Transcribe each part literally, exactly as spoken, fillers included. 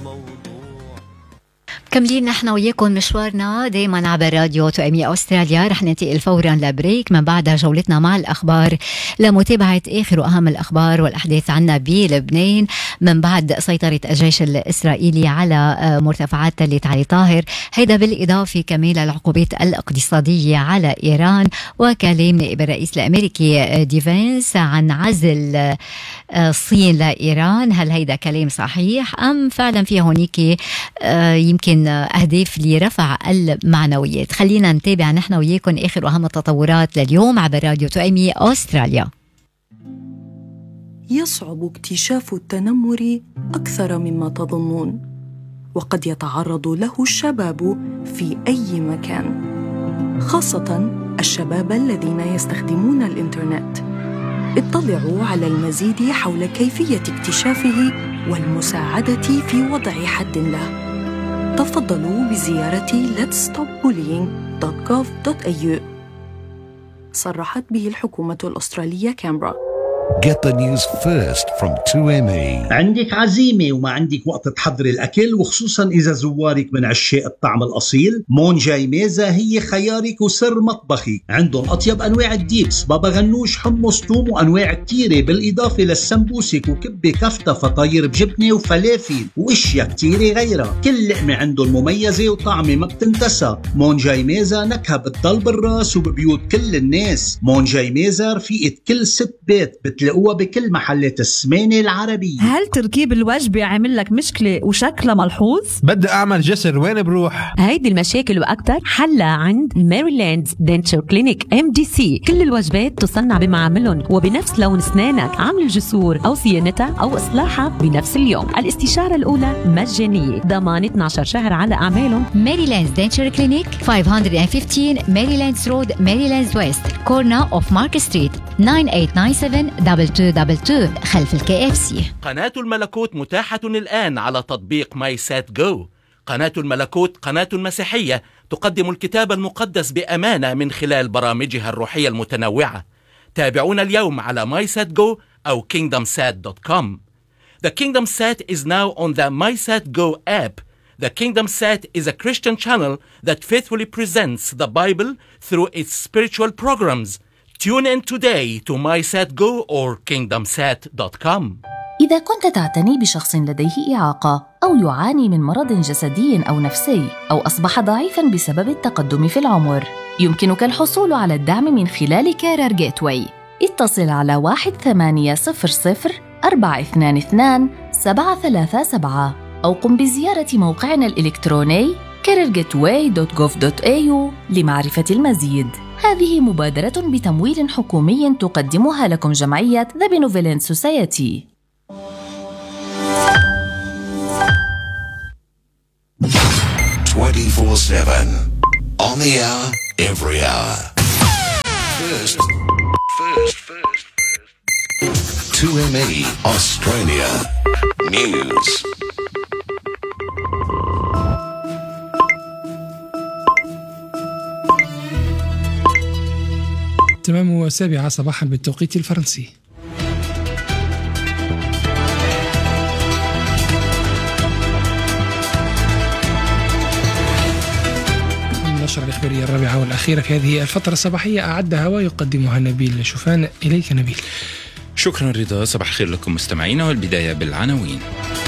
كملين نحن وياكم مشوارنا دايما عبر راديو توأمي أستراليا. رح ننتقل فورا لبريك، من بعدها جولتنا مع الأخبار لمتابعة آخر وأهم الأخبار والأحداث عنا بلبنان من بعد سيطرة الجيش الإسرائيلي على مرتفعات تلة علي طاهر، هيدا بالإضافة كمان للعقوبات الاقتصادية على إيران، وكلام نائب الرئيس الأمريكي ديفنس عن عزل الصين لإيران. هل هيدا كلام صحيح أم فعلا في هونيك يمكن أهداف لرفع المعنويات؟ خلينا نتابع نحن وياكم آخر وأهم التطورات لليوم عبر راديو توأمي أستراليا. يصعب اكتشاف التنمر أكثر مما تظنون، وقد يتعرض له الشباب في أي مكان، خاصة الشباب الذين يستخدمون الإنترنت. اطلعوا على المزيد حول كيفية اكتشافه والمساعدة في وضع حد له. تفضلوا بزيارة let's stop bullying dot gov dot a u. صرحت به الحكومة الأسترالية كامبرا. Get the news first from تو إم إي. عندك عزيمة وما عندك وقت تحضري الأكل، وخصوصا إذا زوارك من عشاق الطعم الأصيل، مونجاي ميزة هي خيارك وسر مطبخي. عندهم أطيب أنواع الديبس، بابا غنوش، حمص، توم، وأنواع كتيرة، بالإضافة للسمبوسك وكبة كفتة، فطاير بجبنة وفلافل وإشياء كتيرة غيرها. كل لقمة عندهم مميزة وطعمة ما بتنتسى. مونجاي ميزة نكهة بتضل بالراس وببيوت كل الناس. مونجاي ميزة رفيقة كل ست بيت، بتلاقوها بكل محلات السمانة العربية. هل تركيب الوجبة عامل لك مشكلة وشكلها ملحوظ؟ بدي أعمل جسر، وين بروح؟ هيدي المشاكل وأكتر حلها عند ماريلاند دنتشر كلينيك إم دي سي. كل الوجبات تصنع بمعاملهم وبنفس لون أسنانك، عمل الجسور أو صيانتها أو إصلاحها بنفس اليوم. الاستشارة الأولى مجانية، ضمان اثنا عشر شهر على أعمالهم. ماريلاند دنتشر كلينيك خمسمية وخمستاشر ماريلاند رود، ماريلاند ويست، كورنا أوف مارك ستريت، تسعة ثمانية تسعة سبعة اثنين اثنين اثنين اثنين خلف الكي اف سي. قناة الملكوت متاحة الآن على تطبيق ماي سات جو. قناة الملكوت قناة مسيحية تقدم الكتاب المقدس بأمانة من خلال برامجها الروحية المتنوعة. تابعونا اليوم على ماي سات جو أو كينغدم سات دوت كوم. The Kingdom Sat is now on the MySatGo app. The Kingdom Sat is a Christian channel that faithfully presents the Bible through its spiritual programs. Tune in today to MySatGo or kingdom sat dot com. إذا كنت تعتني بشخص لديه إعاقة أو يعاني من مرض جسدي أو نفسي أو أصبح ضعيفاً بسبب التقدم في العمر، يمكنك الحصول على الدعم من خلال كارير جيتواي. اتصل على واحد ثمانية صفر صفر أربعة اثنين اثنين سبعة ثلاثة سبعة أو قم بزيارة موقعنا الإلكتروني كارير جيتواي دوت جوف دوت إيه يو لمعرفة المزيد. هذه مبادرة بتمويل حكومي تقدمها لكم جمعية The Benevolent Society. twenty-four seven on the hour, every hour. First, first, first, first. two M E Australia News. تمام سابعة صباحا بالتوقيت الفرنسي. النشرة الإخبارية الرابعة والأخيرة في هذه الفترة الصباحية أعدها ويقدمها نبيل شوفان. إليك نبيل. شكرا رضا، صباح الخير لكم مستمعين، والبداية بالعناوين.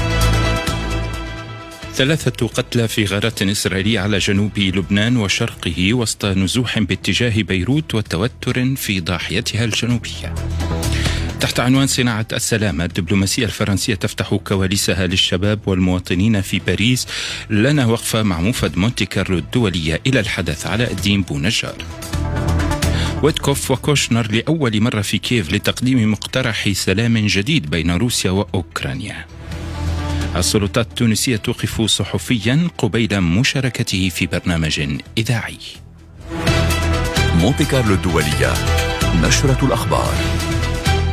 ثلاثة قتلى في غارات إسرائيلية على جنوب لبنان وشرقه وسط نزوح باتجاه بيروت وتوتر في ضاحيتها الجنوبية. تحت عنوان صناعة السلام، الدبلوماسية الفرنسية تفتح كواليسها للشباب والمواطنين في باريس. لنا وقفة مع موفد مونتي كارلو الدولية إلى الحدث علاء الدين بونجار. ويتكوف وكوشنر لأول مرة في كييف لتقديم مقترح سلام جديد بين روسيا وأوكرانيا. السلطات التونسية توقف صحفيا قبيل مشاركته في برنامج إذاعي. مونتي كارلو الدولية، نشرة الأخبار.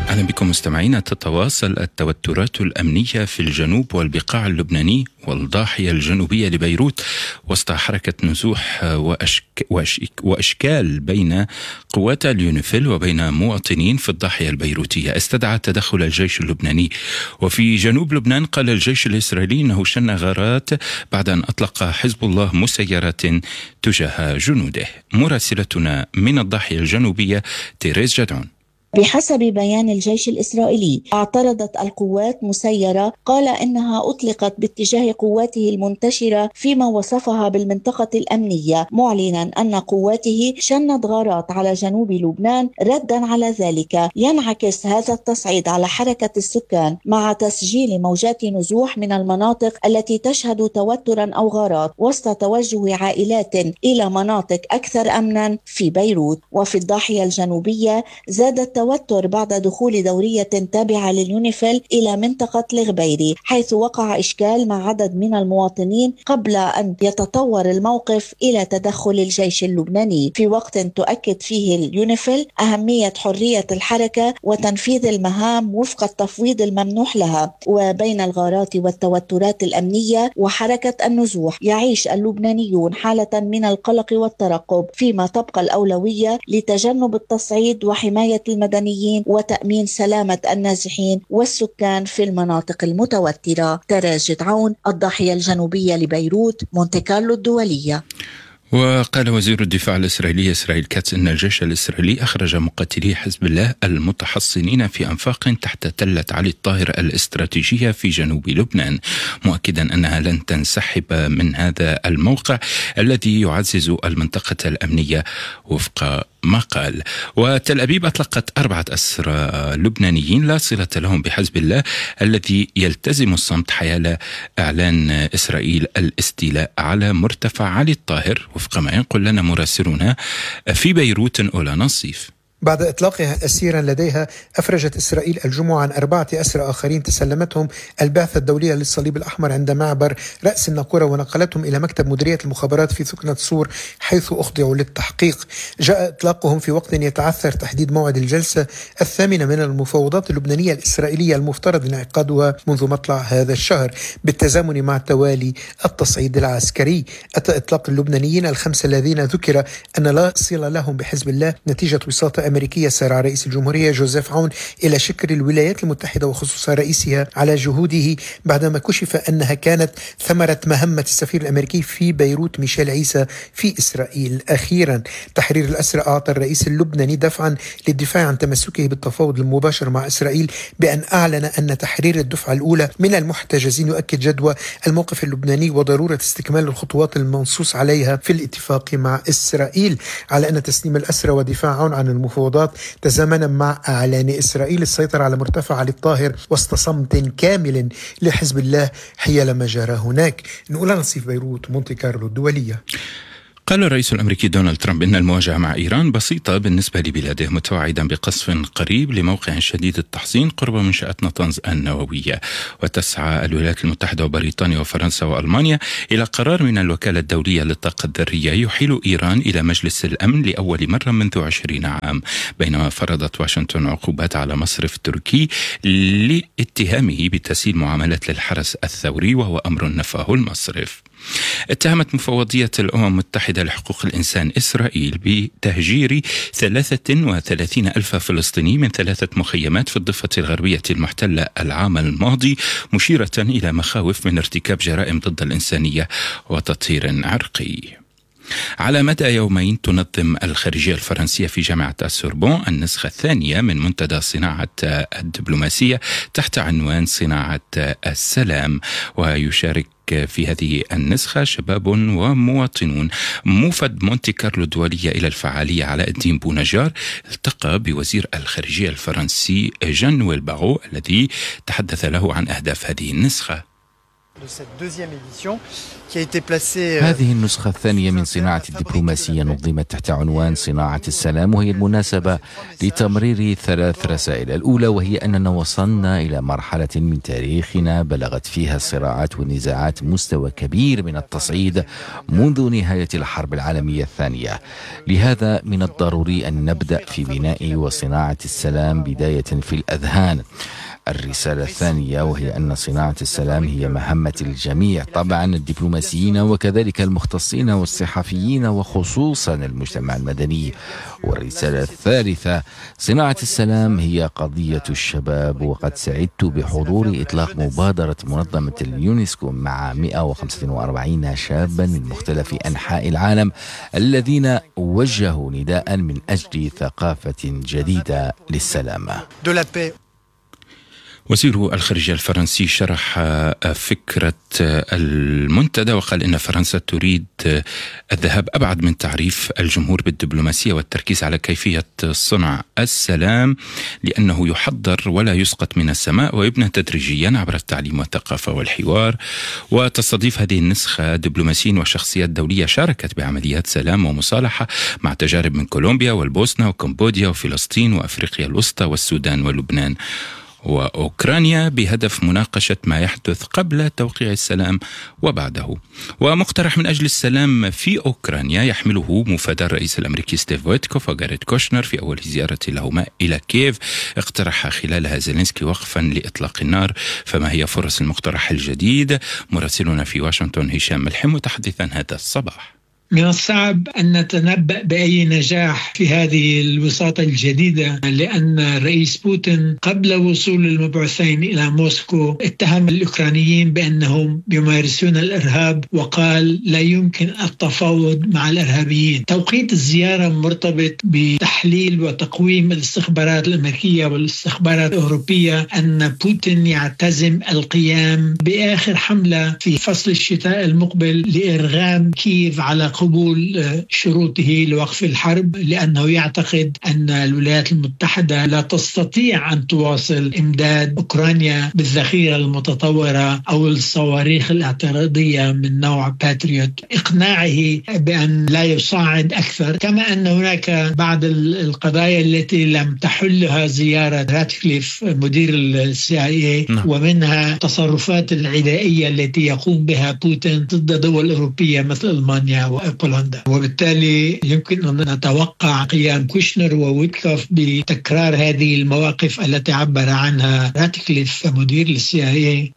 أهلا بكم مستمعينا. تتواصل التوترات الأمنية في الجنوب والبقاع اللبناني والضاحية الجنوبية لبيروت وسط حركة نزوح وأشك وأشك وأشكال بين قوات اليونيفيل وبين مواطنين في الضاحية البيروتية استدعى تدخل الجيش اللبناني. وفي جنوب لبنان قال الجيش الإسرائيلي أنه شن غارات بعد أن أطلق حزب الله مسيرات تجاه جنوده. مراسلتنا من الضاحية الجنوبية تيريز جدعون. بحسب بيان الجيش الإسرائيلي اعترضت القوات مسيرة قال إنها أطلقت باتجاه قواته المنتشرة فيما وصفها بالمنطقة الأمنية، معلنا أن قواته شنت غارات على جنوب لبنان. ردا على ذلك ينعكس هذا التصعيد على حركة السكان مع تسجيل موجات نزوح من المناطق التي تشهد توترا أو غارات وسط توجه عائلات إلى مناطق أكثر أمنا في بيروت. وفي الضاحية الجنوبية زادت التوتر بعد دخول دورية تابعة لليونيفيل إلى منطقة الغبيري، حيث وقع إشكال مع عدد من المواطنين قبل أن يتطور الموقف إلى تدخل الجيش اللبناني، في وقت تؤكد فيه اليونيفيل أهمية حرية الحركة وتنفيذ المهام وفق التفويض الممنوح لها. وبين الغارات والتوترات الأمنية وحركة النزوح يعيش اللبنانيون حالة من القلق والترقب، فيما تبقى الأولوية لتجنب التصعيد وحماية المدنيين وتأمين سلامة النازحين والسكان في المناطق المتوترة. تيريز جدعون، الضاحية الجنوبية لبيروت، مونتي كارلو الدولية. وقال وزير الدفاع الإسرائيلي إسرائيل كاتس أن الجيش الإسرائيلي أخرج مقاتلي حزب الله المتحصنين في أنفاق تحت تلة علي الطاهر الاستراتيجية في جنوب لبنان، مؤكدا أنها لن تنسحب من هذا الموقع الذي يعزز المنطقة الأمنية وفق ما قال. وتل أبيب أطلقت أربعة أسرى لبنانيين لا صلة لهم بحزب الله الذي يلتزم الصمت حيال إعلان إسرائيل الاستيلاء على مرتفع علي الطاهر وفق ما ينقل لنا مراسلنا في بيروت أولا نصيف. بعد إطلاقها أسيرا لديها، أفرجت إسرائيل الجمعة عن أربعة أسرى آخرين تسلمتهم البعثة الدولية للصليب الأحمر عند معبر رأس الناقورة ونقلتهم إلى مكتب مديرية المخابرات في ثكنة صور حيث أخضعوا للتحقيق. جاء إطلاقهم في وقت يتعثر تحديد موعد الجلسة الثامنة من المفاوضات اللبنانية الإسرائيلية المفترض انعقادها منذ مطلع هذا الشهر بالتزامن مع توالي التصعيد العسكري. أتى إطلاق اللبنانيين الخمسة الذين ذكر أن لا صلة لهم بحزب الله نتيجة وساطة أمريكية سارع رئيس الجمهورية جوزيف عون إلى شكر الولايات المتحدة وخصوصا رئيسها على جهوده بعدما كشف أنها كانت ثمرة مهمة السفير الأمريكي في بيروت ميشيل عيسى في إسرائيل. أخيرا تحرير الأسرى أعطى الرئيس اللبناني دفعا للدفاع عن تمسكه بالتفاوض المباشر مع إسرائيل بأن أعلن أن تحرير الدفعة الأولى من المحتجزين يؤكد جدوى الموقف اللبناني وضرورة استكمال الخطوات المنصوص عليها في الاتفاق مع إسرائيل، على أن تسليم الأسرى ودفاع عن المفاوضات تزامنا مع إعلان إسرائيل السيطرة على مرتفع علي الطاهر وسط صمت كامل لحزب الله حيال ما جرى هناك. نقول نصيف بيروت، مونتي كارلو الدولية. قال الرئيس الأمريكي دونالد ترامب إن المواجهة مع إيران بسيطة بالنسبة لبلاده، متوعدا بقصف قريب لموقع شديد التحصين قرب منشأة نطنز النووية. وتسعى الولايات المتحدة وبريطانيا وفرنسا وألمانيا إلى قرار من الوكالة الدولية للطاقة الذرية يحيل إيران إلى مجلس الأمن لأول مرة منذ عشرين عام، بينما فرضت واشنطن عقوبات على مصرف تركي لاتهامه بتسهيل معاملات للحرس الثوري وهو أمر نفاه المصرف. اتهمت مفوضية الأمم المتحدة لحقوق الإنسان إسرائيل بتهجير ثلاثة وثلاثين ألف فلسطيني من ثلاثة مخيمات في الضفة الغربية المحتلة العام الماضي، مشيرة إلى مخاوف من ارتكاب جرائم ضد الإنسانية وتطهير عرقي. على مدى يومين تنظم الخارجية الفرنسية في جامعة السوربون النسخة الثانية من منتدى صناعة الدبلوماسية تحت عنوان صناعة السلام، ويشارك في هذه النسخة شباب ومواطنون. موفد مونتي كارلو الدولية إلى الفعالية علاء الدين بونجار التقى بوزير الخارجية الفرنسي جان نويل باغو الذي تحدث له عن أهداف هذه النسخة. هذه النسخة الثانية من صناعة الدبلوماسية نظمت تحت عنوان صناعة السلام، وهي المناسبة لتمرير ثلاث رسائل. الأولى وهي أننا وصلنا إلى مرحلة من تاريخنا بلغت فيها الصراعات والنزاعات مستوى كبير من التصعيد منذ نهاية الحرب العالمية الثانية. لهذا من الضروري أن نبدأ في بناء وصناعة السلام بداية في الأذهان. الرسالة الثانية وهي أن صناعة السلام هي مهمة الجميع، طبعا الدبلوماسيين وكذلك المختصين والصحفيين وخصوصا المجتمع المدني. والرسالة الثالثة صناعة السلام هي قضية الشباب، وقد سعدت بحضور إطلاق مبادرة منظمة اليونسكو مع مئة وخمسة وأربعين شابا من مختلف أنحاء العالم الذين وجهوا نداء من أجل ثقافة جديدة للسلام. وزير الخارجية الفرنسي شرح فكرة المنتدى وقال إن فرنسا تريد الذهاب أبعد من تعريف الجمهور بالدبلوماسية والتركيز على كيفية صنع السلام، لأنه يحضر ولا يسقط من السماء ويبنى تدريجيا عبر التعليم والثقافة والحوار. وتستضيف هذه النسخة دبلوماسيين وشخصيات دولية شاركت بعمليات سلام ومصالحة مع تجارب من كولومبيا والبوسنة وكمبوديا وفلسطين وأفريقيا الوسطى والسودان ولبنان وأوكرانيا بهدف مناقشة ما يحدث قبل توقيع السلام وبعده. ومقترح من أجل السلام في أوكرانيا يحمله مفادى الرئيس الأمريكي ستيف ويتكوف وجاريد كوشنر في أول زيارة لهما إلى كييف. اقترح خلالها زيلينسكي وقفا لإطلاق النار. فما هي فرص المقترح الجديد؟ مراسلنا في واشنطن هشام ملحم متحدثا هذا الصباح. من الصعب أن نتنبأ بأي نجاح في هذه الوساطة الجديدة، لأن الرئيس بوتين قبل وصول المبعوثين إلى موسكو اتهم الأوكرانيين بأنهم يمارسون الإرهاب، وقال لا يمكن التفاوض مع الإرهابيين. توقيت الزيارة مرتبط بتحليل وتقويم الاستخبارات الأمريكية والاستخبارات الأوروبية أن بوتين يعتزم القيام بآخر حملة في فصل الشتاء المقبل لإرغام كييف على قبول شروطه لوقف الحرب، لأنه يعتقد أن الولايات المتحدة لا تستطيع أن تواصل إمداد أوكرانيا بالذخيرة المتطورة أو الصواريخ الاعتراضية من نوع باتريوت. إقناعه بأن لا يصعد أكثر، كما أن هناك بعض القضايا التي لم تحلها زيارة راتكليف مدير السي آي إيه، ومنها تصرفات العدائية التي يقوم بها بوتين ضد دول أوروبية مثل ألمانيا وبولندا. وبالتالي يمكن أن نتوقع قيام كوشنر وويتكوف بتكرار هذه المواقف التي عبر عنها راتكليف مدير للسي آي إيه.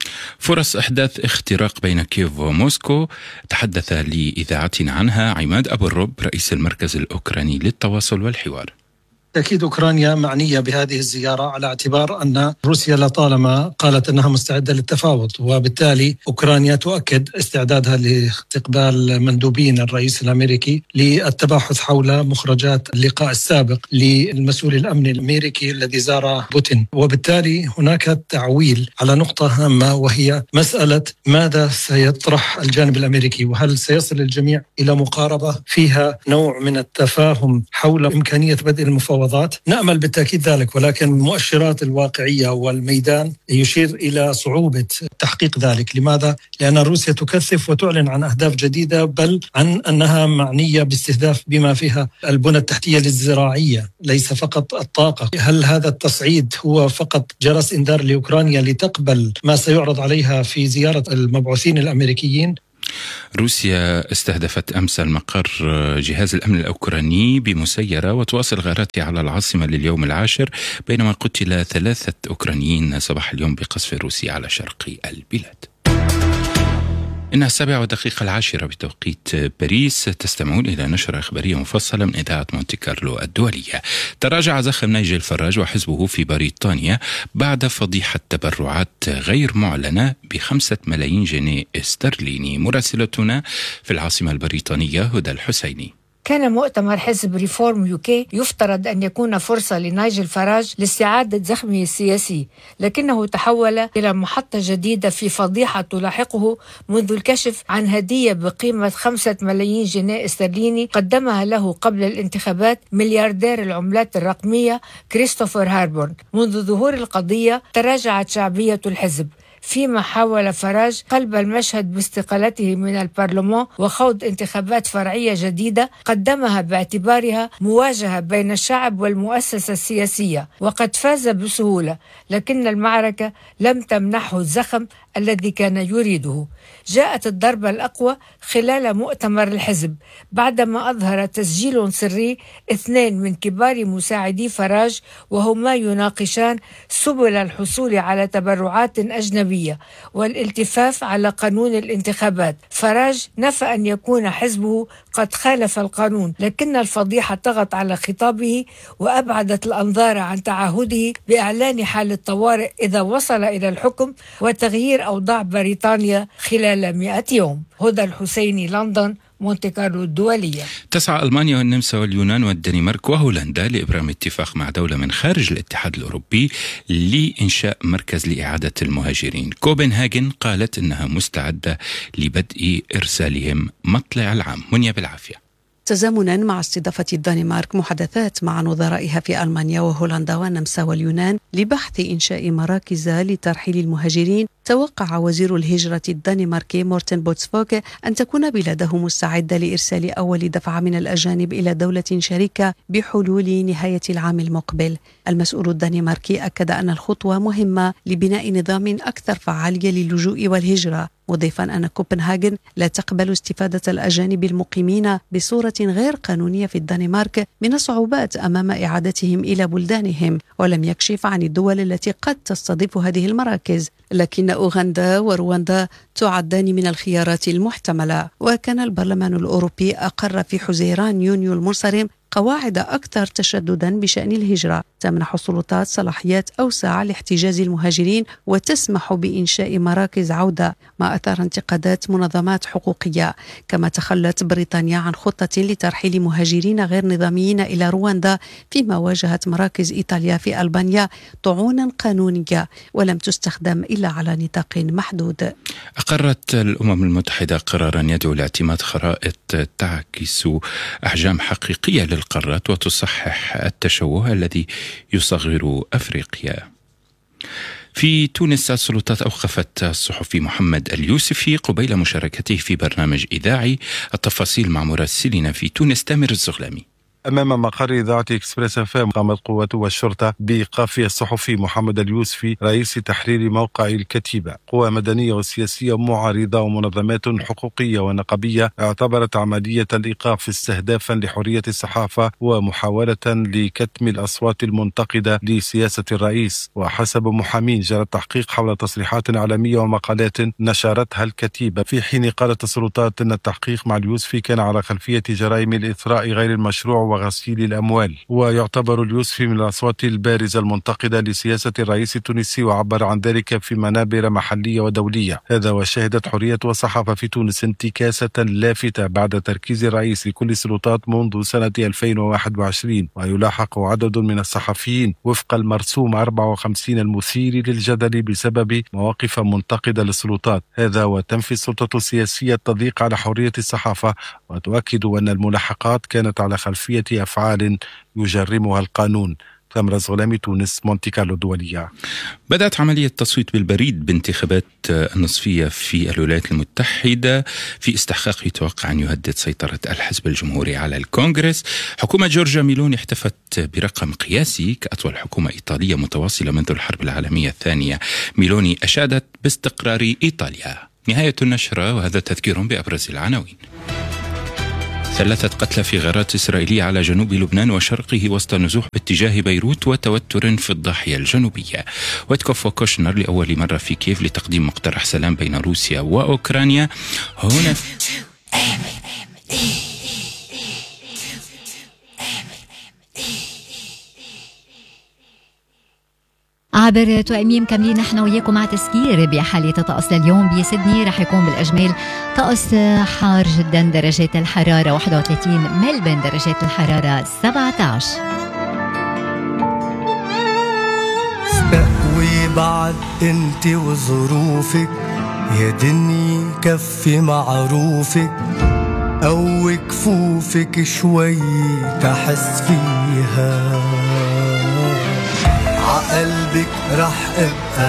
فرص إحداث اختراق بين كييف وموسكو تحدث لإذاعتنا عنها عماد أبو الرب رئيس المركز الأوكراني للتواصل والحوار. أكيد أوكرانيا معنية بهذه الزيارة على اعتبار أن روسيا لطالما قالت أنها مستعدة للتفاوض، وبالتالي أوكرانيا تؤكد استعدادها لاستقبال مندوبين الرئيس الأمريكي للتباحث حول مخرجات اللقاء السابق للمسؤول الأمني الأمريكي الذي زار بوتين. وبالتالي هناك تعويل على نقطة هامة، وهي مسألة ماذا سيطرح الجانب الأمريكي، وهل سيصل الجميع إلى مقاربة فيها نوع من التفاهم حول إمكانية بدء المفاوضات. نأمل بالتأكيد ذلك، ولكن المؤشرات الواقعية والميدان يشير إلى صعوبة تحقيق ذلك. لماذا؟ لأن روسيا تكثف وتعلن عن أهداف جديدة، بل عن أنها معنية باستهداف بما فيها البنى التحتية للزراعية، ليس فقط الطاقة. هل هذا التصعيد هو فقط جرس إنذار لأوكرانيا لتقبل ما سيعرض عليها في زيارة المبعوثين الأمريكيين؟ روسيا استهدفت أمس المقر جهاز الأمن الأوكراني بمسيرة وتواصل غاراتها على العاصمة لليوم العاشر، بينما قتل ثلاثة أوكرانيين صباح اليوم بقصف روسي على شرق البلاد. إنها السابعة ودقيقة العاشرة بتوقيت باريس. تستمعون إلى نشرة إخبارية مفصلة من إذاعة مونتي كارلو الدولية. تراجع زخم نيجل فراج وحزبه في بريطانيا بعد فضيحة تبرعات غير معلنة بخمسة ملايين جنيه استرليني. مراسلتنا في العاصمة البريطانية هدى الحسيني. كان مؤتمر حزب ريفورم يوكي يفترض أن يكون فرصة لنيجل فراج لاستعادة زخمه السياسي، لكنه تحول إلى محطة جديدة في فضيحة تلاحقه منذ الكشف عن هدية بقيمة خمسة ملايين جنيه استرليني قدمها له قبل الانتخابات ملياردير العملات الرقمية كريستوفر هاربورن. منذ ظهور القضية تراجعت شعبية الحزب. فيما حاول فراج قلب المشهد باستقالته من البرلمان وخوض انتخابات فرعية جديدة قدمها باعتبارها مواجهة بين الشعب والمؤسسة السياسية، وقد فاز بسهولة، لكن المعركة لم تمنحه الزخم الذي كان يريده. جاءت الضربة الأقوى خلال مؤتمر الحزب بعدما أظهر تسجيل سري اثنين من كبار مساعدي فراج وهما يناقشان سبل الحصول على تبرعات أجنبية والالتفاف على قانون الانتخابات. فراج نفى أن يكون حزبه قد خالف القانون، لكن الفضيحة طغت على خطابه وأبعدت الأنظار عن تعهده بإعلان حالة طوارئ إذا وصل إلى الحكم وتغيير أوضاع بريطانيا خلال مئة يوم. هدى الحسيني، لندن، مونتي كارلو الدولية. تسعى ألمانيا والنمسا واليونان والدنمارك وهولندا لإبرام اتفاق مع دولة من خارج الاتحاد الأوروبي لإنشاء مركز لإعادة المهاجرين. كوبنهاجن قالت إنها مستعدة لبدء إرسالهم مطلع العام. منيا بالعافية. تزامنا مع استضافة الدنمارك محادثات مع نظرائها في ألمانيا وهولندا والنمسا واليونان لبحث إنشاء مراكز لترحيل المهاجرين، توقع وزير الهجرة الدنماركي مورتن بوتسفوغ أن تكون بلاده مستعدة لإرسال أول دفعة من الأجانب إلى دولة شريكة بحلول نهاية العام المقبل. المسؤول الدنماركي أكد أن الخطوة مهمة لبناء نظام أكثر فعالية للجوء والهجرة، مضيفا أن كوبنهاجن لا تقبل استفادة الأجانب المقيمين بصورة غير قانونية في الدنمارك من الصعوبات أمام إعادتهم إلى بلدانهم، ولم يكشف عن الدول التي قد تستضيف هذه المراكز، لكن أوغندا ورواندا تعدان من الخيارات المحتملة. وكان البرلمان الأوروبي أقر في حزيران يونيو المنصرم قواعد أكثر تشددا بشأن الهجرة تمنح السلطات صلاحيات أوسع لاحتجاز المهاجرين وتسمح بإنشاء مراكز عودة، ما أثار انتقادات منظمات حقوقية. كما تخلت بريطانيا عن خطة لترحيل مهاجرين غير نظاميين إلى رواندا، فيما واجهت مراكز إيطاليا في ألبانيا طعونا قانونية ولم تستخدم إلا على نطاق محدود. أقرت الأمم المتحدة قرارا يدعو لاعتماد خرائط تعكس أحجام حقيقية للقارات وتصحح التشوه الذي يصغر أفريقيا. في تونس السلطات أوقفت الصحفي محمد اليوسفي قبيل مشاركته في برنامج إذاعي. التفاصيل مع مراسلنا في تونس تامر الزغلامي. أمام مقر إذاعة إكسبريس إف إم قامت قوات والشرطة بإيقاف الصحفي محمد اليوسفي رئيس تحرير موقع الكتيبة. قوى مدنية وسياسية معارضة ومنظمات حقوقية ونقابية اعتبرت عملية الإيقاف استهدافا لحرية الصحافة ومحاولة لكتم الأصوات المنتقدة لسياسة الرئيس. وحسب محامين جرى التحقيق حول تصريحات إعلامية ومقالات نشرتها الكتيبة، في حين قالت السلطات أن التحقيق مع اليوسفي كان على خلفية جرائم الإثراء غير المشروع وغسيل الأموال. ويعتبر اليوسفي من الأصوات البارزة المنتقدة لسياسة الرئيس التونسي، وعبر عن ذلك في منابر محلية ودولية. هذا وشهدت حرية والصحافة في تونس انتكاسة لافتة بعد تركيز الرئيس لكل السلطات منذ سنة ألفين وواحد وعشرين، ويلاحق عدد من الصحفيين وفق المرسوم أربعة وخمسين المثير للجدل بسبب مواقف منتقدة للسلطات. هذا وتنفي السلطة السياسية التضييق على حرية الصحافة، وتؤكد أن الملاحقات كانت على خلفية أفعال يجرمها القانون. تامر الزغلامي، تونس، مونتي كارلو الدولية. بدأت عملية تصويت بالبريد بانتخابات النصفية في الولايات المتحدة في استحقاق يتوقع أن يهدد سيطرة الحزب الجمهوري على الكونغرس. حكومة جورجيا ميلوني احتفت برقم قياسي كأطول حكومة إيطالية متواصلة منذ الحرب العالمية الثانية. ميلوني أشادت باستقرار إيطاليا. نهاية النشرة، وهذا تذكير بأبرز العناوين. ثلاثة قتلى في غارات إسرائيلية على جنوب لبنان وشرقه وسط نزوح باتجاه بيروت وتوتر في الضاحية الجنوبية. ويتكوف وكوشنر لأول مرة في كييف لتقديم مقترح سلام بين روسيا وأوكرانيا. هنا عبر توأميم كاملين نحن وياكم مع تسكير بحالة طقس لليوم. بسيدني رح يكون بالأجمال طقس حار جدا، درجات الحرارة واحد وثلاثين، ملبن درجات الحرارة سبعة عشر. استقوي بعد انت وظروفك يا دني، كفي معروفك او كفوفك شوي تحس فيها، عقلبك رح ابقى